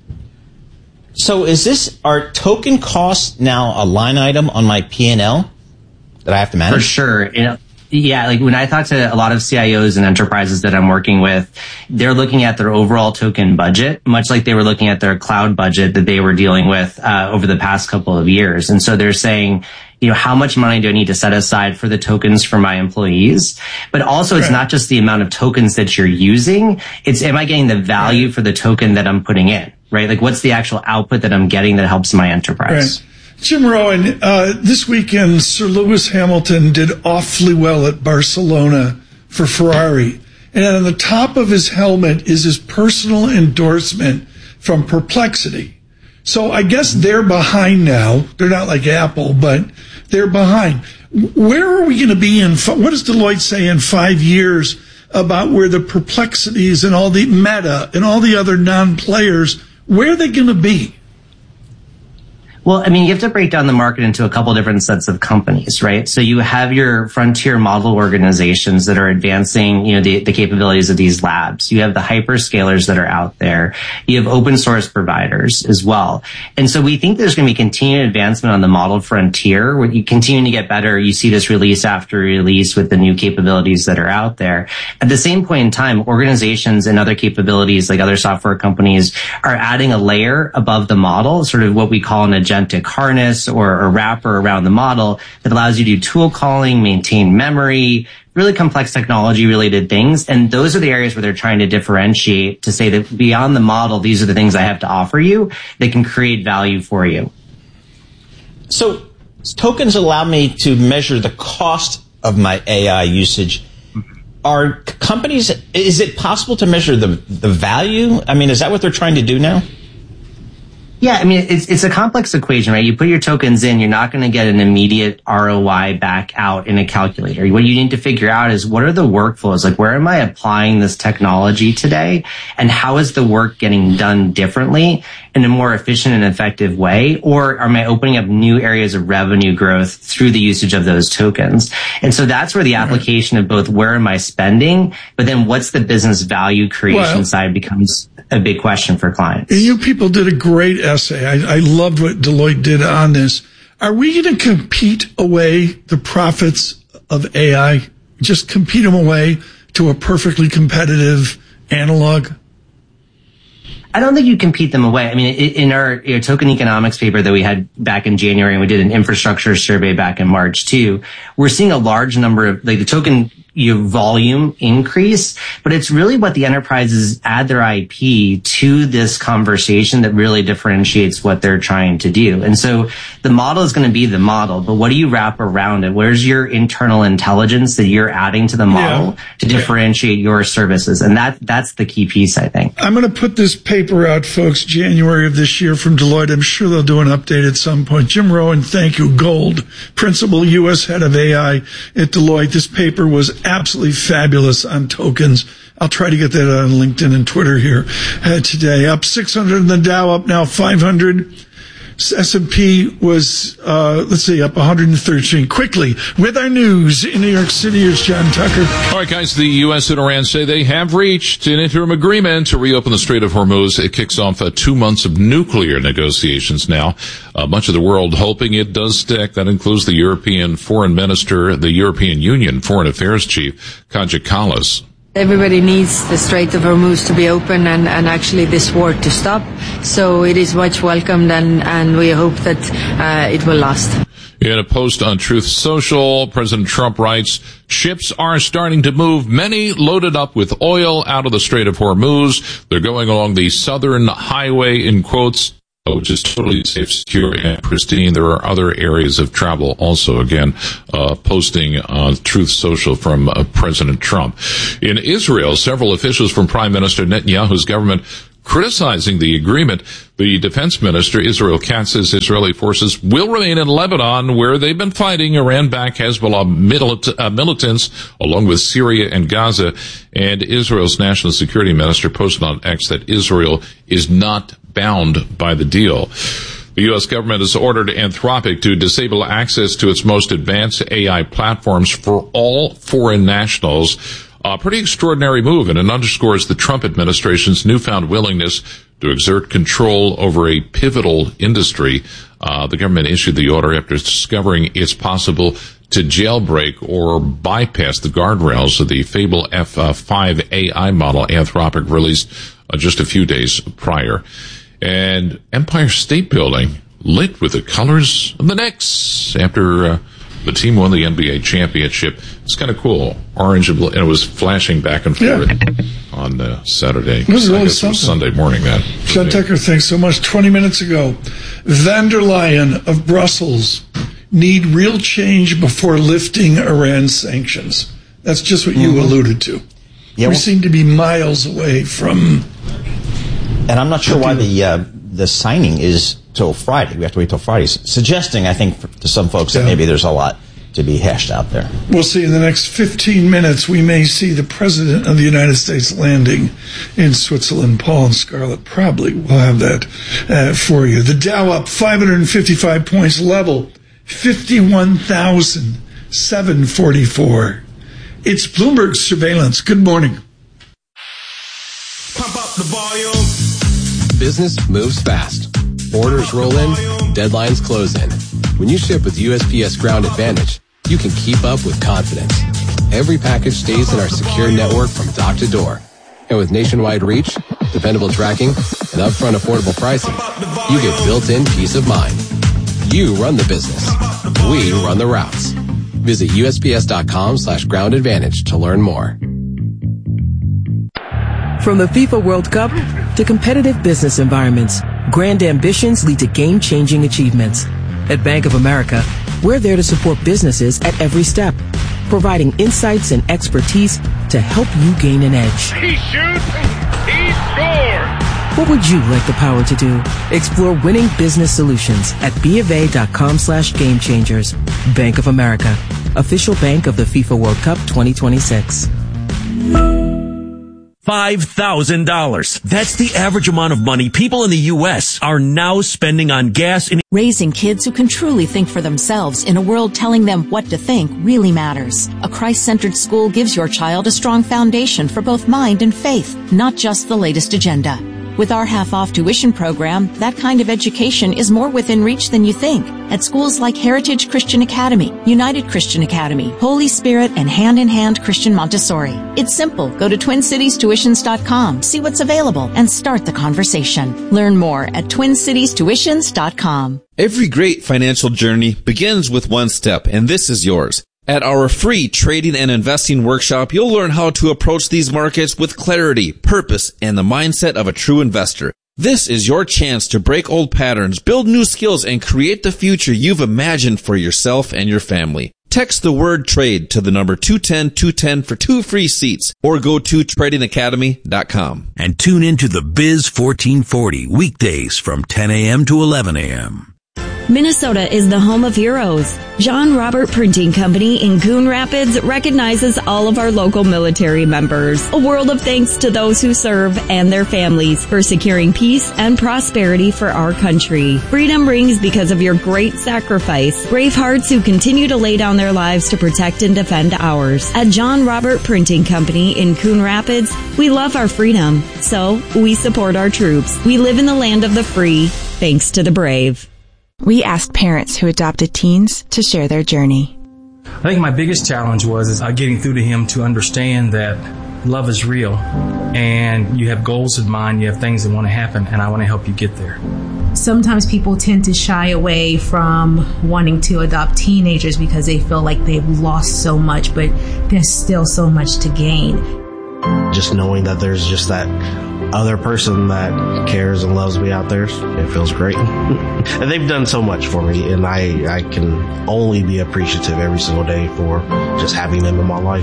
So is this, are token costs now a line item on my P and L that I have to manage? For sure. You know, Yeah, like when I talk to a lot of C I Os and enterprises that I'm working with, they're looking at their overall token budget, much like they were looking at their cloud budget that they were dealing with uh, over the past couple of years. And so they're saying, you know, how much money do I need to set aside for the tokens for my employees? But also it's not just the amount of tokens that you're using. It's, am I getting the value for the token that I'm putting in, right? Like what's the actual output that I'm getting that helps my enterprise? Right. Jim Rowan, uh, this weekend, Sir Lewis Hamilton did awfully well at Barcelona for Ferrari. And on the top of his helmet is his personal endorsement from Perplexity. So I guess they're behind now. They're not like Apple, but they're behind. Where are we going to be in, what does Deloitte say in five years about where the Perplexities and all the Meta and all the other non-players, where are they going to be? Well, I mean, you have to break down the market into a couple different sets of companies, right? So you have your frontier model organizations that are advancing, you know, the, the capabilities of these labs. You have the hyperscalers that are out there. You have open source providers as well. And so we think there's going to be continued advancement on the model frontier where you continue to get better. You see this release after release with the new capabilities that are out there. At the same point in time, organizations and other capabilities like other software companies are adding a layer above the model, sort of what we call an agentic harness or a wrapper around the model that allows you to do tool calling, maintain memory, really complex technology related things. And those are the areas where they're trying to differentiate to say that beyond the model, these are the things I have to offer you that can create value for you. So tokens allow me to measure the cost of my A I usage. Are companies, is it possible to measure the, the value? I mean, is that what they're trying to do now? Yeah, I mean, it's it's a complex equation, right? You put your tokens in, you're not going to get an immediate R O I back out in a calculator. What you need to figure out is what are the workflows? Like, where am I applying this technology today? And how is the work getting done differently in a more efficient and effective way? Or am I opening up new areas of revenue growth through the usage of those tokens? And so that's where the application of both where am I spending, but then what's the business value creation well, side becomes a big question for clients. You people did a great essay. I, I loved what Deloitte did on this. Are we going to compete away the profits of A I? Just compete them away to a perfectly competitive analog? I don't think you compete them away. I mean, in our you know, token economics paper that we had back in January, and we did an infrastructure survey back in March too, we're seeing a large number of, like the token your volume increase, but it's really what the enterprises add their I P to this conversation that really differentiates what they're trying to do. And so the model is going to be the model, but what do you wrap around it? Where's your internal intelligence that you're adding to the model yeah. to differentiate yeah. your services? And that that's the key piece, I think. I'm going to put this paper out, folks, January of this year from Deloitte. I'm sure they'll do an update at some point. Jim Rowan, thank you. Gold, Principal U S Head of A I at Deloitte. This paper was absolutely fabulous on tokens. I'll try to get that on LinkedIn and Twitter here uh, today. Up six hundred in the Dow, up now five hundred. S and P was, uh, let's see, up one hundred thirteen. Quickly, with our news in New York City, here's John Tucker. All right, guys, the U S and Iran say they have reached an interim agreement to reopen the Strait of Hormuz. It kicks off uh, two months of nuclear negotiations now. Uh, much of the world hoping it does stick. That includes the European Foreign Minister, the European Union Foreign Affairs Chief, Kaja Kallas. Everybody needs the Strait of Hormuz to be open and, and actually this war to stop. So it is much welcomed, and, and we hope that uh, it will last. In a post on Truth Social, President Trump writes, ships are starting to move, many loaded up with oil out of the Strait of Hormuz. They're going along the southern highway, in quotes, which is totally safe, secure, and pristine. There are other areas of travel also, again, uh, posting on Truth Social from uh, President Trump. In Israel, several officials from Prime Minister Netanyahu's government criticizing the agreement. The defense minister, Israel Katz, says Israeli forces will remain in Lebanon, where they've been fighting Iran-backed Hezbollah milit- uh, militants, along with Syria and Gaza. And Israel's national security minister posted on X that Israel is not bound by the deal. The U S government has ordered Anthropic to disable access to its most advanced A I platforms for all foreign nationals. A pretty extraordinary move, and it underscores the Trump administration's newfound willingness to exert control over a pivotal industry. Uh, the government issued the order after discovering it's possible to jailbreak or bypass the guardrails of the Fable F five A I model Anthropic released uh, just a few days prior. And Empire State Building lit with the colors of the Knicks after uh, the team won the N B A championship. It's kind of cool. Orange and blue, and it was flashing back and forth yeah. on uh, Saturday. It was really something. It was Sunday morning, then. John Tucker, thanks so much. twenty minutes ago, Van der Leyen of Brussels need real change before lifting Iran sanctions. That's just what you mm-hmm. alluded to. Yeah, we well, seem to be miles away from... And I'm not sure why the uh, the signing is till Friday. We have to wait till Friday. Suggesting, I think, for, to some folks yeah. that maybe there's a lot to be hashed out there. We'll see in the next fifteen minutes. We may see the President of the United States landing in Switzerland. Paul and Scarlett probably will have that uh, for you. The Dow up five hundred fifty-five points, level fifty-one thousand seven hundred forty-four. It's Bloomberg Surveillance. Good morning. Pump up the volume. Business moves fast. Orders roll in, deadlines close in. When you ship with U S P S Ground Advantage, you can keep up with confidence. Every package stays in our secure network from dock to door. And with nationwide reach, dependable tracking, and upfront affordable pricing, you get built-in peace of mind. You run the business. We run the routes. Visit USPS.com slash ground advantage to learn more. From the FIFA World Cup to competitive business environments, grand ambitions lead to game-changing achievements. At Bank of America, we're there to support businesses at every step, providing insights and expertise to help you gain an edge. He shoots, he scores! What would you like the power to do? Explore winning business solutions at BofA.com slash game changers. Bank of America, official bank of the FIFA World Cup twenty twenty-six. five thousand dollars. That's the average amount of money people in the U S are now spending on gas. In Raising kids who can truly think for themselves in a world telling them what to think really matters. A Christ-centered school gives your child a strong foundation for both mind and faith, not just the latest agenda. With our half-off tuition program, that kind of education is more within reach than you think at schools like Heritage Christian Academy, United Christian Academy, Holy Spirit, and Hand in Hand Christian Montessori. It's simple. Go to twin cities tuitions dot com, see what's available, and start the conversation. Learn more at twin cities tuitions dot com. Every great financial journey begins with one step, and this is yours. At our free trading and investing workshop, you'll learn how to approach these markets with clarity, purpose, and the mindset of a true investor. This is your chance to break old patterns, build new skills, and create the future you've imagined for yourself and your family. Text the word TRADE to the number two one zero two one zero for two free seats, or go to trading academy dot com. And tune into the Biz fourteen forty weekdays from ten a.m. to eleven a.m. Minnesota is the home of heroes. John Robert Printing Company in Coon Rapids recognizes all of our local military members. A world of thanks to those who serve and their families for securing peace and prosperity for our country. Freedom rings because of your great sacrifice. Brave hearts who continue to lay down their lives to protect and defend ours. At John Robert Printing Company in Coon Rapids, we love our freedom, so we support our troops. We live in the land of the free, thanks to the brave. We asked parents who adopted teens to share their journey. I think my biggest challenge was is, uh, getting through to him to understand that love is real and you have goals in mind, you have things that want to happen, and I want to help you get there. Sometimes people tend to shy away from wanting to adopt teenagers because they feel like they've lost so much, but there's still so much to gain. Just knowing that there's just that other person that cares and loves me out there, it feels great. And they've done so much for me, and I, I can only be appreciative every single day for just having them in my life.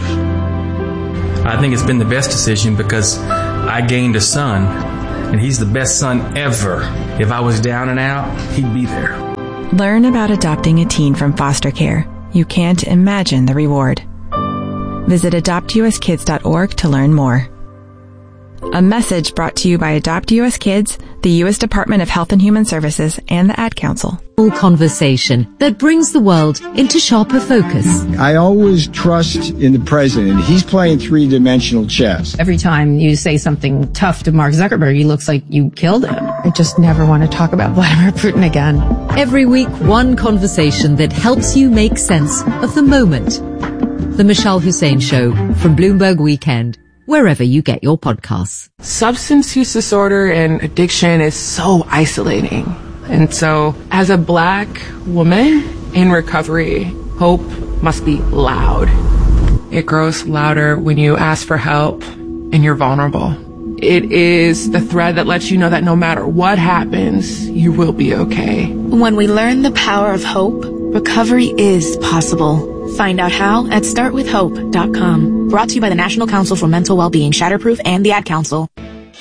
I think it's been the best decision because I gained a son, and he's the best son ever. If I was down and out, he'd be there. Learn about adopting a teen from foster care. You can't imagine the reward. Visit adopt u s kids dot org to learn more. A message brought to you by Adopt U S Kids, the U S Department of Health and Human Services, and the Ad Council. Conversation that brings the world into sharper focus. I always trust in the president. He's playing three-dimensional chess. Every time you say something tough to Mark Zuckerberg, he looks like you killed him. I just never want to talk about Vladimir Putin again. Every week, one conversation that helps you make sense of the moment. The Michelle Hussein Show from Bloomberg Weekend, wherever you get your podcasts. Substance use disorder and addiction is so isolating. And so, as a black woman in recovery, hope must be loud. It grows louder when you ask for help and you're vulnerable. It is the thread that lets you know that no matter what happens, you will be okay. When we learn the power of hope, recovery is possible. Find out how at start with hope dot com. Brought to you by the National Council for Mental Wellbeing, Shatterproof, and the Ad Council.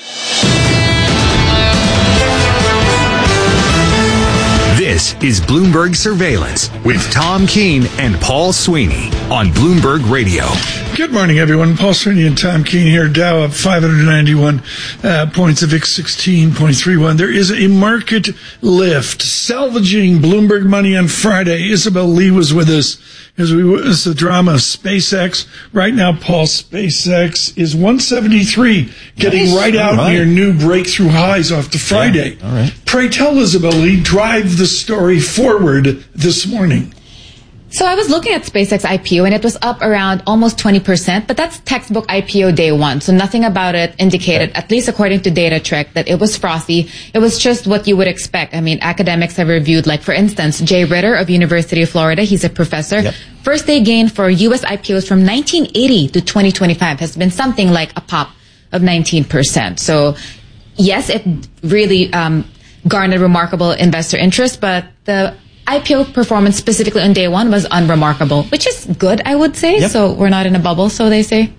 This is Bloomberg Surveillance with Tom Keene and Paul Sweeney on Bloomberg Radio. Good morning, everyone. Paul Sweeney and Tom Keene here. Dow up five hundred ninety-one uh, points, the V I X sixteen point three one. There is a market lift. Salvaging Bloomberg money on Friday. Isabel Lee was with us as we witnessed the drama of SpaceX. Right now, Paul, SpaceX is one seventy-three, getting nice. right out right. near new breakthrough highs off the Friday. Yeah. All right. Pray tell, Isabel Lee, drive the story forward this morning. So I was looking at SpaceX I P O and it was up around almost twenty percent, but that's textbook I P O day one. So nothing about it indicated, at least according to DataTrek, that it was frothy. It was just what you would expect. I mean, academics have reviewed, like, for instance, Jay Ritter of University of Florida. He's a professor. Yep. First day gain for U S I P Os from nineteen eighty to twenty twenty-five has been something like a pop of nineteen percent. So yes, it really um, garnered remarkable investor interest, but the I P O performance specifically on day one was unremarkable, which is good, I would say. Yep. So we're not in a bubble, so they say.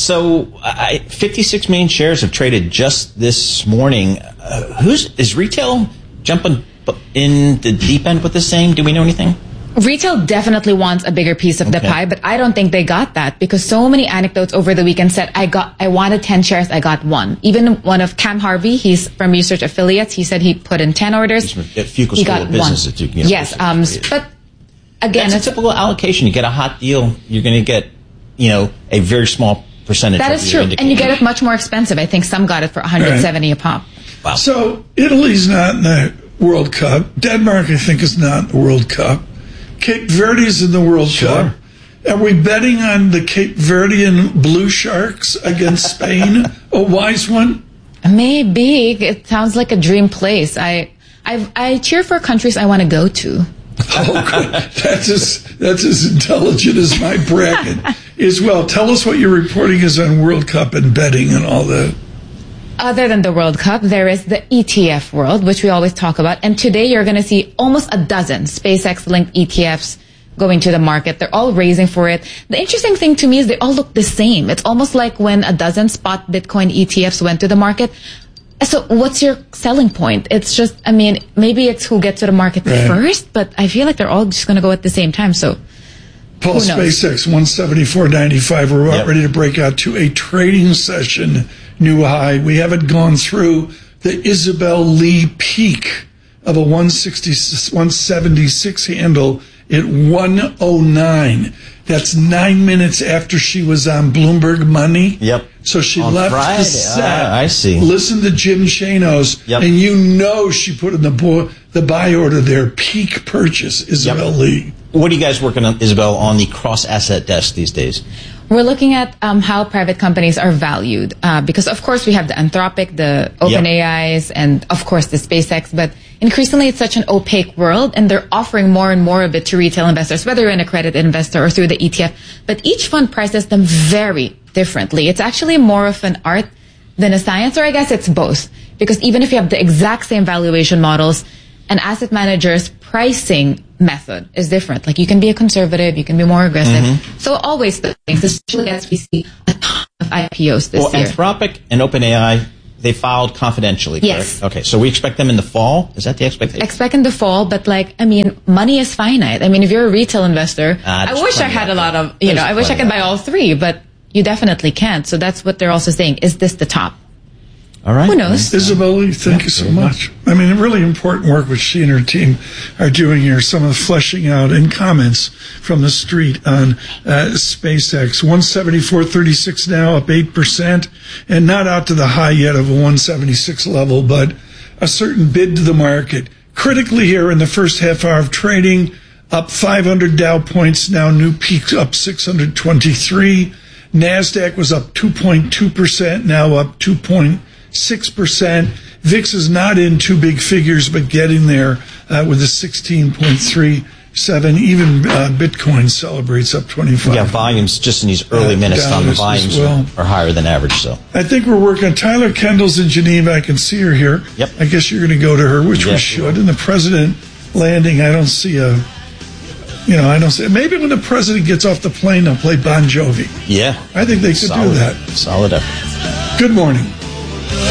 So I, fifty-six million shares have traded just this morning. Uh, who's is retail jumping in the deep end with this thing? Do we know anything? Retail definitely wants a bigger piece of okay. the pie, but I don't think they got that because so many anecdotes over the weekend said, I got, I wanted ten shares, I got one. Even one of Cam Harvey, he's from Research Affiliates, he said he put in ten orders. At Fuqua he got one. You know, yes, um, but again, that's a typical allocation. You get a hot deal, you're going to get, you know, a very small percentage. That is true, and you get it much more expensive. I think some got it for one hundred seventy right. a pop. Wow. So Italy's not in the World Cup. Denmark, I think, is not in the World Cup. Cape Verde's in the World sure. Cup. Are we betting on the Cape Verdean Blue Sharks against Spain? A wise one? Maybe. It sounds like a dream place. I I, I cheer for countries I want to go to. Oh, good. That's as, that's as intelligent as my bracket is. Well, tell us what your reporting is on World Cup and betting and all that. Other than the World Cup, there is the E T F world, which we always talk about. And today you're going to see almost a dozen SpaceX-linked E T Fs going to the market. They're all raising for it. The interesting thing to me is they all look the same. It's almost like when a dozen spot Bitcoin E T Fs went to the market. So what's your selling point? It's just, I mean, maybe it's who gets to the market right. first, but I feel like they're all just going to go at the same time. So Paul, SpaceX, one seventy-four ninety-five. We're about yep. ready to break out to a trading session new high. We haven't gone through the Isabel Lee peak of a one sixty, one seventy-six handle at one oh nine. That's nine minutes after she was on Bloomberg Money. Yep. So she on left Friday. the set. Ah, I see. Listen to Jim Chanos, yep. and you know she put in the bo- the buy order there. Peak purchase, Isabel yep. Lee. What are you guys working on, Isabel, on the cross-asset desk these days? We're looking at um, how private companies are valued uh, because, of course, we have the Anthropic, the OpenAIs, yep. and, of course, the SpaceX. But increasingly, it's such an opaque world, and they're offering more and more of it to retail investors, whether you're an accredited investor or through the E T F. But each fund prices them very differently. It's actually more of an art than a science, or I guess it's both. Because even if you have the exact same valuation models, an asset manager's pricing method is different. Like you can be a conservative, you can be more aggressive. Mm-hmm. So always the things, especially as we see a ton of I P Os this well, year. Anthropic and OpenAI, they filed confidentially, correct? Yes. Okay, so we expect them in the fall? Is that the expectation? Expect in the fall, but like, I mean, money is finite. I mean, if you're a retail investor, uh, I wish I had a lot of, you there's know, I wish I could buy all three, but you definitely can't. So that's what they're also saying. Is this the top? All right. Who knows? Isabel Lee, thank yeah, you so much. I mean, really important work which she and her team are doing here. Some of the fleshing out and comments from the street on uh, SpaceX. one seventy-four thirty-six now, up eight percent, and not out to the high yet of a one seventy-six level, but a certain bid to the market. Critically here in the first half hour of trading, up five hundred Dow points, now new peak up six hundred twenty-three. NASDAQ was up two point two percent, now up two point six percent. V I X is not in two big figures, but getting there uh, with a sixteen point three seven. Even uh, Bitcoin celebrates up twenty-five. Yeah, volumes just in these early uh, minutes on the volumes well. are higher than average. So I think we're working. Tyler Kendall's in Geneva. I can see her here. Yep. I guess you're going to go to her, which yes, we should. And the president landing, I don't see a... You know, I don't see... Maybe when the president gets off the plane, they'll play Bon Jovi. Yeah. I think they could Solid. do that. Solid effort. Good morning.